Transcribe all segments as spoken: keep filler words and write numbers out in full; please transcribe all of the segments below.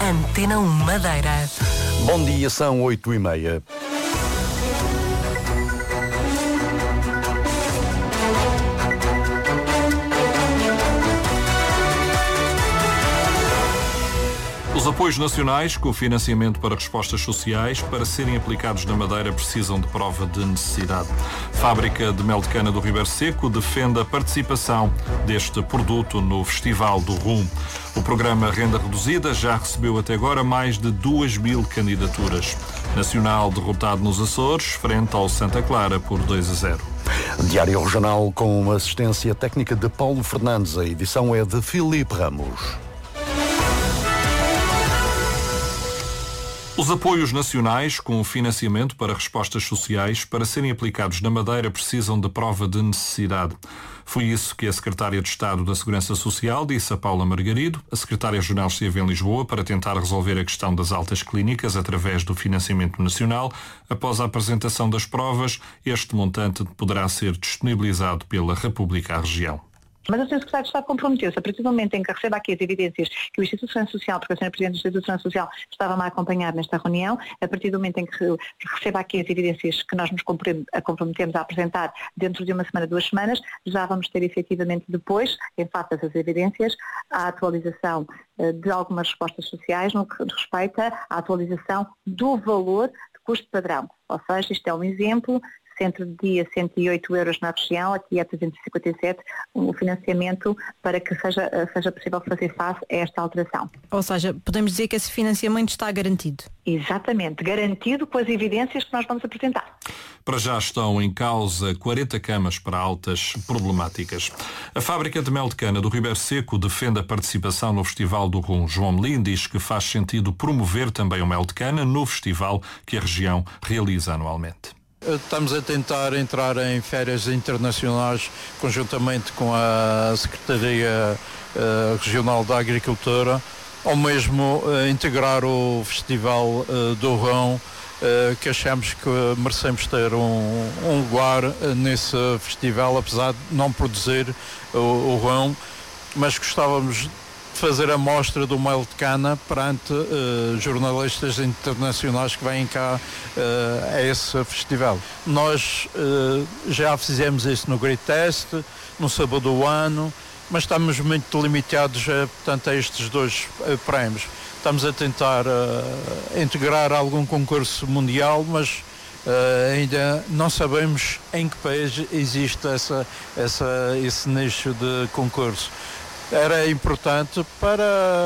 Antena um Madeira. Bom dia, são oito e meia. Os apoios nacionais, com financiamento para respostas sociais, para serem aplicados na Madeira, precisam de prova de necessidade. Fábrica de mel de cana do Ribeiro Seco defende a participação deste produto no Festival do Rum. O programa Renda Reduzida já recebeu até agora mais de duas mil candidaturas. Nacional derrotado nos Açores, frente ao Santa Clara por dois a zero. Diário Regional com assistência técnica de Paulo Fernandes. A edição é de Filipe Ramos. Os apoios nacionais, com financiamento para respostas sociais, para serem aplicados na Madeira, precisam de prova de necessidade. Foi isso que a Secretária de Estado da Segurança Social disse a Paula Margarido. A Secretária-Geral esteve em Lisboa para tentar resolver a questão das altas clínicas através do financiamento nacional. Após a apresentação das provas, este montante poderá ser disponibilizado pela República à região. Mas o senhor Secretário de Estado comprometeu-se, a partir do momento em que receba aqui as evidências que o Instituto de Segurança Social, porque a senhora Presidente do Instituto de Segurança Social estava-me a acompanhar nesta reunião, a partir do momento em que receba aqui as evidências que nós nos comprometemos a apresentar dentro de uma semana, duas semanas, já vamos ter efetivamente depois, em face dessas evidências, a atualização de algumas respostas sociais no que respeita à atualização do valor de custo padrão. Ou seja, isto é um exemplo. Centro de dia cento e oito euros na região, aqui é trezentos e cinquenta e sete, o financiamento para que seja, seja possível fazer face a esta alteração. Ou seja, podemos dizer que esse financiamento está garantido? Exatamente, garantido com as evidências que nós vamos apresentar. Para já estão em causa quarenta camas para altas problemáticas. A Fábrica de Mel de Cana do Ribeiro Seco defende a participação no Festival do Rum. João Melim diz que faz sentido promover também o mel de cana no festival que a região realiza anualmente. Estamos a tentar entrar em férias internacionais conjuntamente com a Secretaria uh, Regional da Agricultura, ou mesmo uh, integrar o Festival uh, do Rão, uh, que achamos que merecemos ter um, um lugar uh, nesse festival, apesar de não produzir o, o Rão, mas gostávamos fazer a mostra do mel de cana perante uh, jornalistas internacionais que vêm cá uh, a esse festival. Nós uh, já fizemos isso no Great Test, no sábado do ano, mas estamos muito limitados a, portanto, a estes dois uh, prémios. Estamos a tentar uh, integrar algum concurso mundial, mas uh, ainda não sabemos em que país existe essa, essa, esse nicho de concurso. Era importante para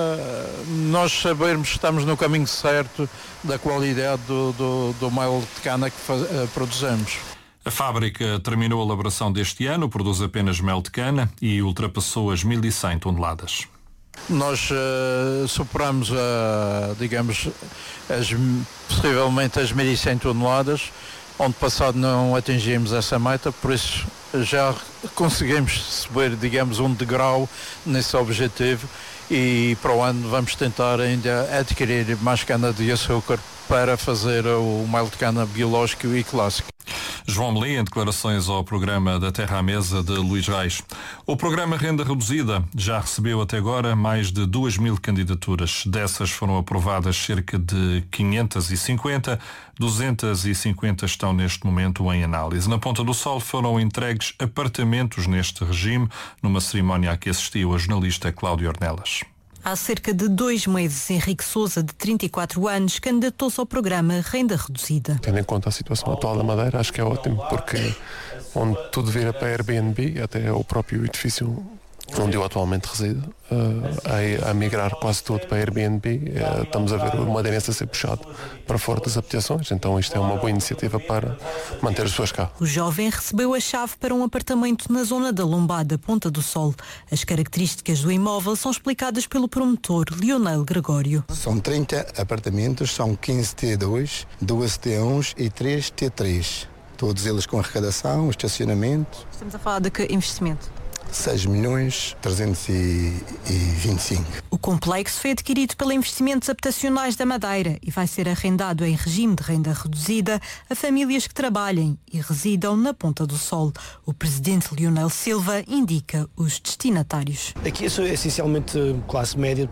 nós sabermos que estamos no caminho certo da qualidade do, do, do mel de cana que faz, uh, produzimos. A fábrica terminou a elaboração deste ano, produz apenas mel de cana e ultrapassou as mil e cem toneladas. Nós uh, superamos, uh, digamos, as, possivelmente as mil e cem toneladas. Ano passado não atingimos essa meta, por isso já conseguimos subir, digamos, um degrau nesse objetivo e para o ano vamos tentar ainda adquirir mais cana-de-açúcar para fazer o mel de cana biológico e clássico. João Melim, em declarações ao programa da Terra à Mesa de Luís Reis. O programa Renda Reduzida já recebeu até agora mais de duas mil candidaturas. Dessas foram aprovadas cerca de quinhentas e cinquenta, duzentas e cinquenta estão neste momento em análise. Na Ponta do Sol foram entregues apartamentos neste regime, numa cerimónia a que assistiu a jornalista Cláudia Ornelas. Há cerca de dois meses, Henrique Sousa, de trinta e quatro anos, candidatou-se ao programa Renda Reduzida. Tendo em conta a situação atual da Madeira, acho que é ótimo, porque onde tudo vira para Airbnb, até o próprio edifício onde eu atualmente resido, uh, a, a migrar quase tudo para Airbnb, uh, estamos a ver o madeirense a ser puxado para fora das habitações, então isto é uma boa iniciativa para manter as pessoas cá. O jovem recebeu a chave para um apartamento na zona da Lombada, Ponta do Sol. As características do imóvel são explicadas pelo promotor Leonel Gregório. São trinta apartamentos, são quinze T dois, doze T um e três T três. Todos eles com arrecadação, estacionamento. Estamos a falar de que investimento? seis milhões trezentos e vinte e cinco. O complexo foi adquirido pela Investimentos Habitacionais da Madeira e vai ser arrendado em regime de renda reduzida a famílias que trabalhem e residam na Ponta do Sol. O presidente Leonel Silva indica os destinatários. Aqui é essencialmente classe média,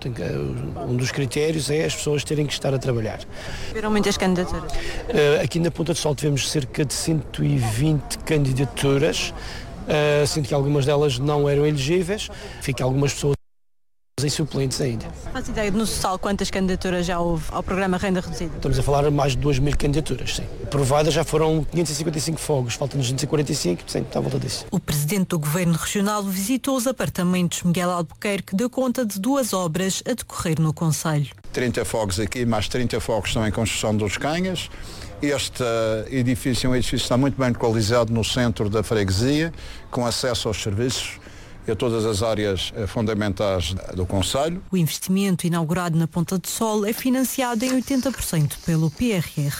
um dos critérios é as pessoas terem que estar a trabalhar. Tiveram muitas candidaturas? Aqui na Ponta do Sol tivemos cerca de cento e vinte candidaturas, sendo que algumas delas não eram elegíveis, fica algumas pessoas em suplentes ainda. Faz ideia no total quantas candidaturas já houve ao programa Renda Reduzida? Estamos a falar de mais de duas mil candidaturas, sim. Aprovadas já foram quinhentos e cinquenta e cinco fogos, faltam-nos duzentos e quarenta e cinco, sim, está à volta disso. O presidente do Governo Regional visitou os apartamentos Miguel Albuquerque, deu conta de duas obras a decorrer no concelho. trinta fogos aqui, mais trinta fogos estão em construção dos Canhas. Este uh, edifício é um edifício que está muito bem localizado no centro da freguesia, com acesso aos serviços e a todas as áreas uh, fundamentais do concelho. O investimento inaugurado na Ponta do Sol é financiado em oitenta por cento pelo P R R.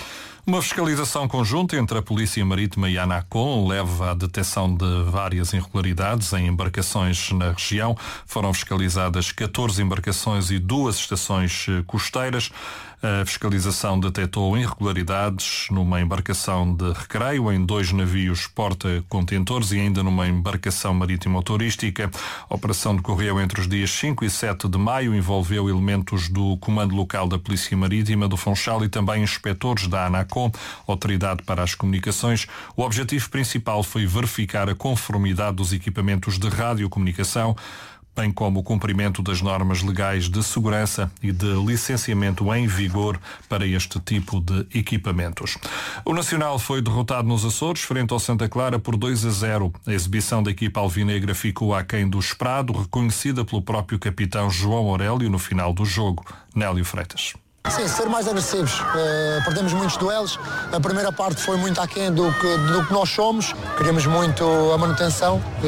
Uma fiscalização conjunta entre a Polícia Marítima e a ANACOM leva à detecção de várias irregularidades em embarcações na região. Foram fiscalizadas catorze embarcações e duas estações costeiras. A fiscalização detectou irregularidades numa embarcação de recreio, em dois navios porta-contentores e ainda numa embarcação marítima turística. A operação decorreu entre os dias cinco e sete de maio, envolveu elementos do Comando Local da Polícia Marítima do Funchal e também inspectores da ANACOM, Autoridade para as Comunicações. O objetivo principal foi verificar a conformidade dos equipamentos de radiocomunicação, bem como o cumprimento das normas legais de segurança e de licenciamento em vigor para este tipo de equipamentos. O Nacional foi derrotado nos Açores, frente ao Santa Clara, por dois a zero. A exibição da equipa alvinegra ficou aquém do esperado, reconhecida pelo próprio capitão João Aurélio no final do jogo. Nélio Freitas. Sim, ser mais agressivos. Uh, perdemos muitos duelos. A primeira parte foi muito aquém do que, do que nós somos. Queríamos muito a manutenção e,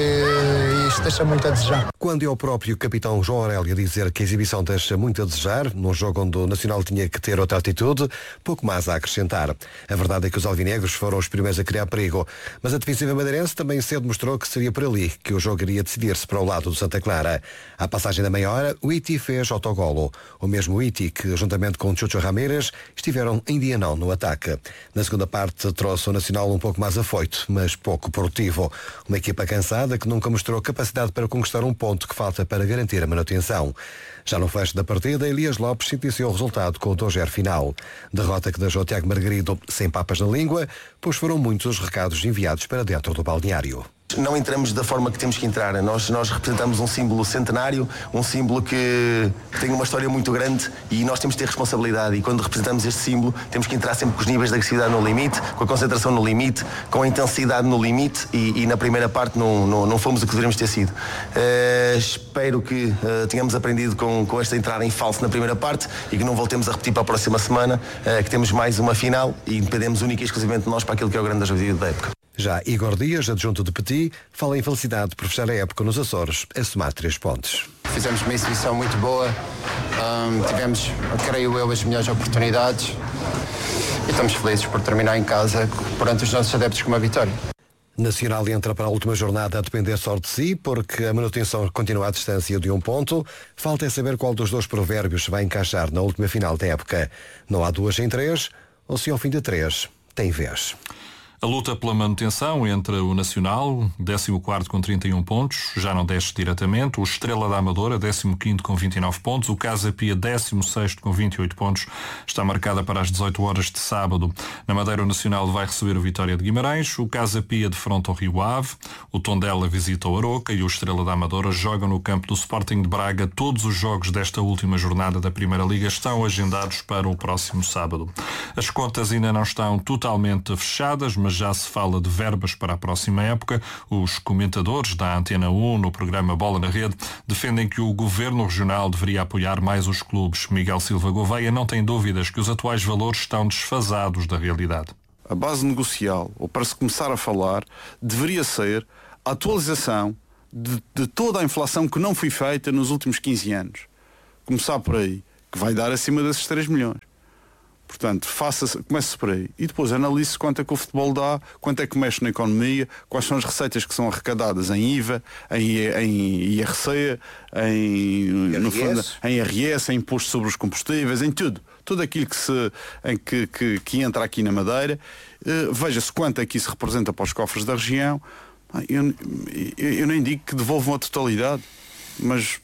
e isto deixa muito a desejar. Quando é o próprio capitão João Aurélio a dizer que a exibição deixa muito a desejar, num jogo onde o Nacional tinha que ter outra atitude, pouco mais a acrescentar. A verdade é que os alvinegros foram os primeiros a criar perigo, mas a defensiva madeirense também cedo mostrou que seria por ali que o jogo iria decidir-se para o lado do Santa Clara. À passagem da meia hora, o Iti fez autogolo. O mesmo Iti que, juntamente com Chucho Ramírez, estiveram em dia não no ataque. Na segunda parte trouxe o Nacional um pouco mais afoito, mas pouco produtivo. Uma equipa cansada que nunca mostrou capacidade para conquistar um ponto que falta para garantir a manutenção. Já no fecho da partida, Elias Lopes sentenciou o resultado com o dois a zero final. Derrota que deixou Tiago Margarido sem papas na língua, pois foram muitos os recados enviados para dentro do balneário. Não entramos da forma que temos que entrar. Nós, nós representamos um símbolo centenário, um símbolo que tem uma história muito grande e nós temos que ter responsabilidade. E quando representamos este símbolo, temos que entrar sempre com os níveis de agressividade no limite, com a concentração no limite, com a intensidade no limite e, e na primeira parte não, não, não fomos o que deveríamos ter sido. Uh, espero que uh, tenhamos aprendido com, com esta entrada em falso na primeira parte e que não voltemos a repetir para a próxima semana, uh, que temos mais uma final e dependemos única e exclusivamente de nós para aquilo que é o grande objetivo da época. Já Igor Dias, adjunto de Petit, fala em felicidade por fechar a época nos Açores, a somar três pontos. Fizemos uma exibição muito boa, um, tivemos, creio eu, as melhores oportunidades e estamos felizes por terminar em casa perante os nossos adeptos com uma vitória. Nacional entra para a última jornada a depender só de si, porque a manutenção continua à distância de um ponto. Falta é saber qual dos dois provérbios vai encaixar na última final da época. Não há duas sem três, ou se ao fim de três tem vez. A luta pela manutenção entre o Nacional, décimo quarto com trinta e um pontos, já não desce diretamente, o Estrela da Amadora, décimo quinto com vinte e nove pontos, o Casa Pia, décimo sexto com vinte e oito pontos, está marcada para as dezoito horas de sábado. Na Madeira, o Nacional vai receber o Vitória de Guimarães, o Casa Pia defronta o Rio Ave, o Tondela visita o Aroca e o Estrela da Amadora jogam no campo do Sporting de Braga. Todos os jogos desta última jornada da Primeira Liga estão agendados para o próximo sábado. As contas ainda não estão totalmente fechadas, mas já se fala de verbas para a próxima época. Os comentadores da Antena um no programa Bola na Rede defendem que o Governo Regional deveria apoiar mais os clubes. Miguel Silva Gouveia não tem dúvidas que os atuais valores estão desfasados da realidade. A base negocial, ou para se começar a falar, deveria ser a atualização de, de toda a inflação que não foi feita nos últimos quinze anos. Começar por aí, que vai dar acima desses três milhões. Portanto, faça, comece por aí. E depois analise quanto é que o futebol dá, quanto é que mexe na economia, quais são as receitas que são arrecadadas em I V A, em, em I R C, em, no fundo, em R S, em imposto sobre os combustíveis, em tudo. Tudo aquilo que, se, em que, que, que entra aqui na Madeira. Uh, veja-se quanto é que isso representa para os cofres da região. Eu, eu, eu nem digo que devolvam a totalidade, mas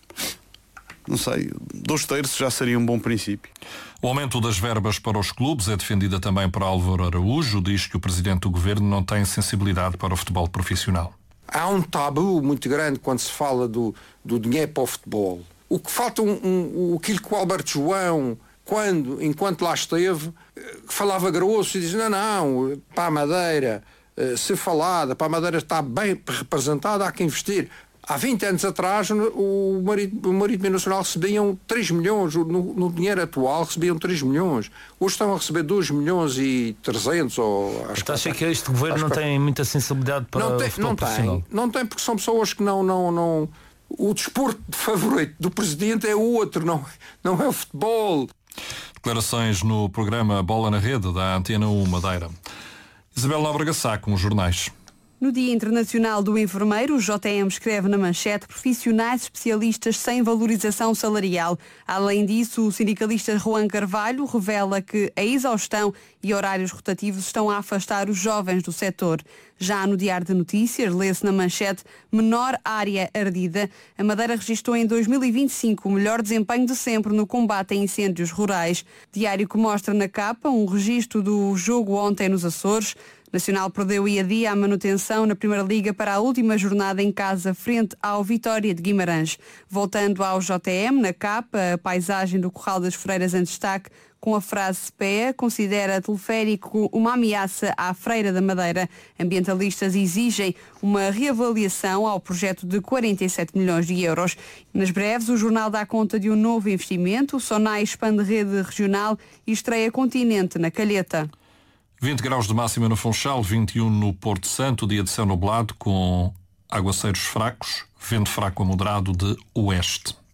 não sei, dois terços já seria um bom princípio. O aumento das verbas para os clubes é defendida também por Álvaro Araújo. Diz que o Presidente do Governo não tem sensibilidade para o futebol profissional. Há um tabu muito grande quando se fala do, do dinheiro para o futebol. O que falta, um, um, aquilo que o Alberto João, quando, enquanto lá esteve, falava grosso e dizia, não, não, para a Madeira, se falada, para a Madeira está bem representada, há que investir. Há vinte anos atrás, o Marítimo, o Marítimo Nacional recebiam três milhões, no, no dinheiro atual recebiam três milhões. Hoje estão a receber dois milhões e trezentos. Ou, acho então acha que este governo não que... tem muita sensibilidade para não tem, o futebol não profissional? Tem, não tem, porque são pessoas que não... não, não o desporto favorito do Presidente é outro, não, não é o futebol. Declarações no programa Bola na Rede da Antena um Madeira. Isabel Nóbrega Sá com os jornais. No Dia Internacional do Enfermeiro, o J M escreve na manchete profissionais especialistas sem valorização salarial. Além disso, o sindicalista Juan Carvalho revela que a exaustão e horários rotativos estão a afastar os jovens do setor. Já no Diário de Notícias, lê-se na manchete menor área ardida. A Madeira registrou em dois mil e vinte e cinco o melhor desempenho de sempre no combate a incêndios rurais. Diário que mostra na capa um registro do jogo ontem nos Açores. Nacional perdeu dia a dia a manutenção na Primeira Liga para a última jornada em casa frente ao Vitória de Guimarães. Voltando ao J M, na capa, a paisagem do Corral das Freiras em destaque com a frase P E A considera teleférico uma ameaça à Freira da Madeira. Ambientalistas exigem uma reavaliação ao projeto de quarenta e sete milhões de euros. Nas breves, o jornal dá conta de um novo investimento. O Sonai expande rede regional e estreia Continente na Calheta. vinte graus de máxima no Funchal, vinte e um no Porto Santo, dia de céu nublado com aguaceiros fracos, vento fraco a moderado de oeste.